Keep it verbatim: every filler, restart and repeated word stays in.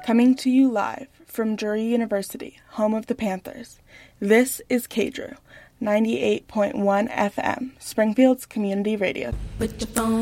Coming to you live from Drury University, home of the Panthers, this is K-Drew, ninety-eight point one F M, Springfield's community radio. Put your phone